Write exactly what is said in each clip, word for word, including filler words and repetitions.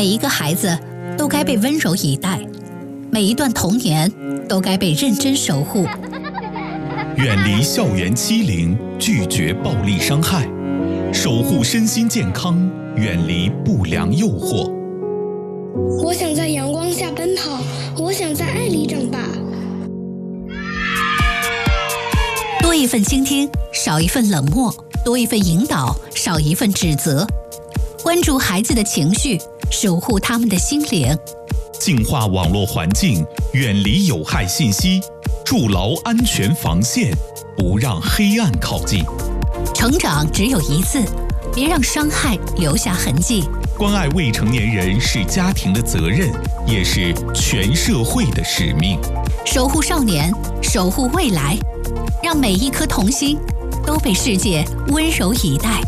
每一个孩子都该被温柔以待，每一段童年都该被认真守护。 远离校园欺凌，拒绝暴力伤害，守护身心健康，远离不良诱惑。 我想在阳光下奔跑，我想在爱里长大。 多一份倾听，少一份冷漠；多一份引导，少一份指责。关注孩子的情绪，守护他们的心灵。 净化网络环境，远离有害信息，筑牢安全防线，不让黑暗靠近。 成长只有一次，别让伤害留下痕迹。 关爱未成年人是家庭的责任，也是全社会的使命。 守护少年，守护未来，让每一颗童心都被世界温柔以待。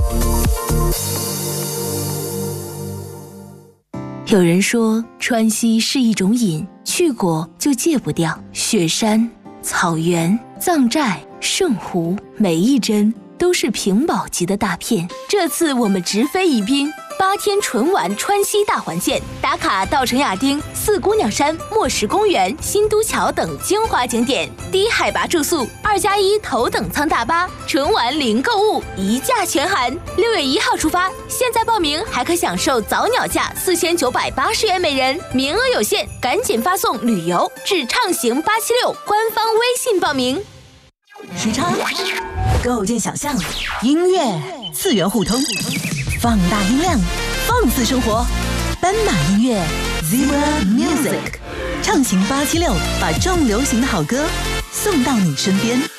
有人说，川西是一种瘾，去过就戒不掉。雪山、草原、藏寨、圣湖，每一帧都是屏保级的大片。这次我们直飞宜宾，八天纯玩川西大环线，打卡稻城亚丁、四姑娘山、墨石公园、新都桥等精华景点，低海拔住宿，二加一头等舱大巴，纯玩零购物，一价全含。六月一号出发，现在报名还可享受早鸟价四千九百八十元每人，名额有限，赶紧发送旅游至畅行八七六官方微信报名。 时差，构建想象，音乐次元互通，放大音量，放肆生活，斑马音乐 Zebra Music， 畅行八七六，把重流行的好歌送到你身边。